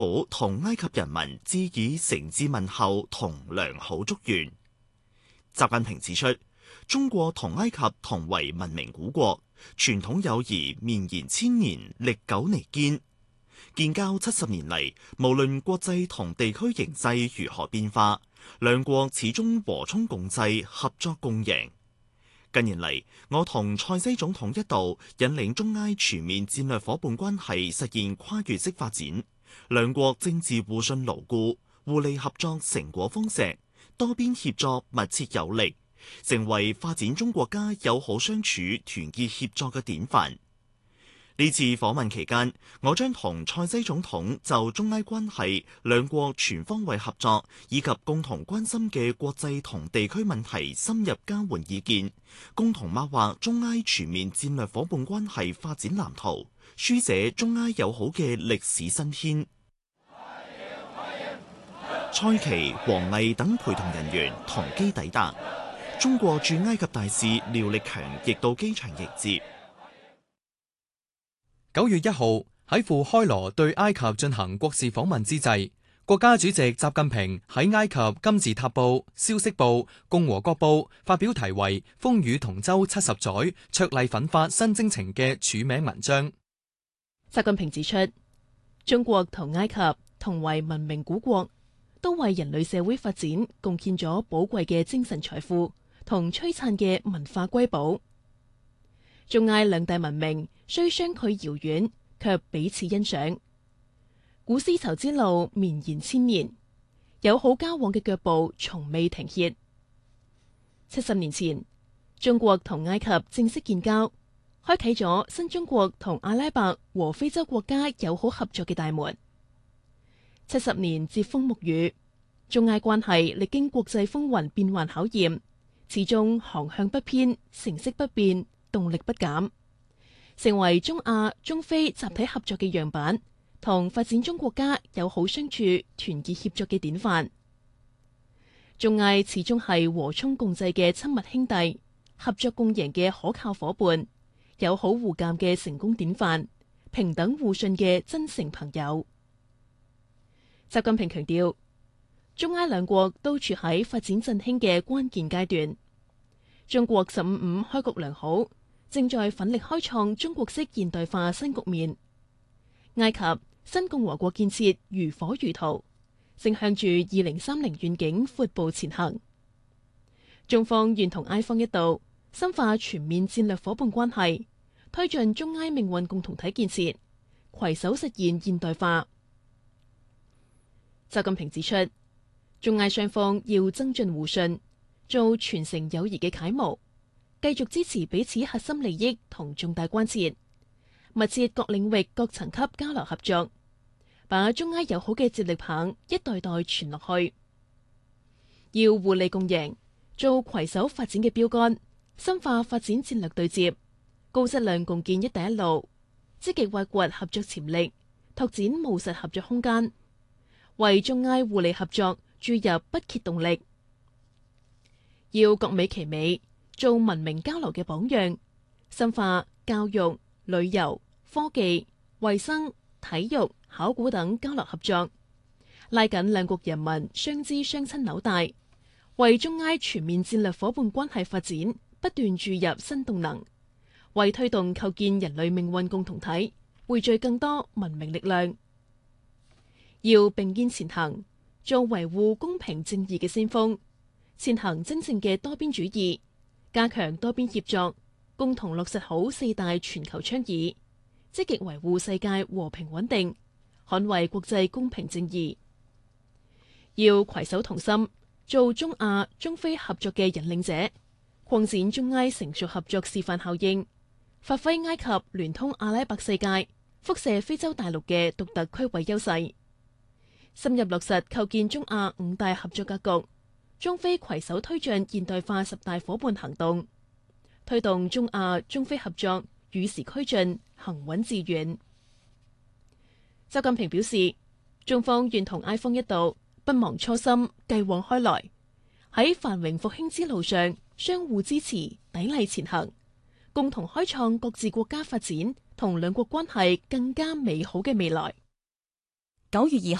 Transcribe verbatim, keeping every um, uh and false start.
府同埃及人民致以誠摯問候同良好祝願。習近平指出，中國同埃及同為文明古國，傳統友誼綿延千年，歷久彌堅。建交七十年嚟，無論國際同地區形勢如何變化，兩國始終和衷共濟、合作共贏。近年嚟，我同塞西總統一道引領中埃全面戰略夥伴關係實現跨越式發展，兩國政治互信牢固，互利合作成果豐碩，多邊協作密切有力，成為發展中國家友好相處、團結協作嘅典範。呢次訪問期間，我將同塞西總統就中埃關係、兩國全方位合作以及共同關心嘅國際同地區問題深入交換意見，共同擘劃中埃全面戰略夥伴關係發展藍圖，書寫中埃友好嘅歷史新篇。蔡奇、王毅等陪同人員同機抵達，中國駐埃及大使廖力強亦到機場迎接。 九月一號喺赴開羅對埃及進行國事訪問之際，國家主席習近平喺埃及金字塔報、消息報、共和國報發表題為《風雨同舟七十載，卓麗奮發新征程》嘅署名文章。 習近平指出，中國同埃及同為文明古國，都為人類社會發展貢獻咗寶貴嘅精神財富同璀璨嘅文化瑰寶。中埃兩大文明雖相距遙遠，卻彼此欣賞。古絲綢之路綿延千年，友好交往嘅腳步從未停歇。七十年前，中國同埃及正式建交，開啟咗新中國同阿拉伯和非洲國家友好合作嘅大門。七十年櫛風沐雨，中埃關係歷經國際風雲變幻考驗，始終航向不偏，成色不變，動力不減，成為中亞、中非集體合作嘅樣板，同發展中國家友好相處、團結協作嘅典範。中埃始終係和衷共濟嘅親密兄弟，合作共贏嘅可靠夥伴，友好互鑒嘅成功典範，平等互信嘅真誠朋友。習近平強調，中埃兩國都處喺發展振興嘅關鍵階段，中國十五五開局良好，正在奮力開創中國式現代化新局面。埃及新共和國建設如火如荼，正向住二零三零願景闊步前行。中方願同埃方一道，深化全面戰略夥伴關係，推進中埃命運共同體建設，攜手實現現代化。習近平指出，中埃雙方要增進互信，做傳承友誼嘅楷模，繼續支持彼此核心利益同重大關切，密切各領域各層級交流合作，把中埃友好嘅接力棒一代代傳落去。要互利共贏，做攜手發展嘅標杆，深化發展戰略對接，高質量共建一帶一路，積極挖掘合作潛力，拓展務實合作空間，為中埃互利合作注入不竭動力。要各美其美，做文明交流嘅榜樣，深化教育、旅遊、科技、衛生、體育、考古等交流合作，拉緊兩國人民相知相親紐帶，為中埃全面戰略夥伴關係發展不斷注入新動能，為推動構建人類命運共同體匯聚更多文明力量。要並肩前行，做維護公平正義嘅先鋒，踐行真正嘅多邊主義，加強多邊協作，共同落實好四大全球倡議，積極維護世界和平穩定，捍衛國際公平正義。要攜手同心，做中亞、中非合作嘅引領者，擴展中埃成熟合作示範效應，發揮埃及聯通阿拉伯世界、輻射非洲大陸嘅獨特區位優勢，深入落實構建中亞五大合作格局，中非攜手推進現代化十大夥伴行動，推動中亞、中非合作與時俱進、行穩致遠。習近平表示，中方願同埃方一道，不忘初心，繼往開來，喺繁榮復興之路上相互支持、砥礪前行，共同開創各自國家發展同兩國關係更加美好嘅未來。 九月二